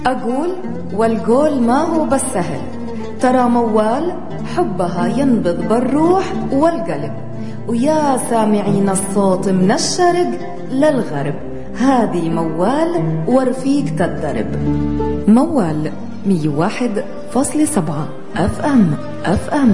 أقول والقول ما هو بس سهل، ترى موال حبها ينبض بالروح والقلب. ويا سامعين الصوت من الشرق للغرب، هذه موال ورفيق تدرب. موال 101.7 FM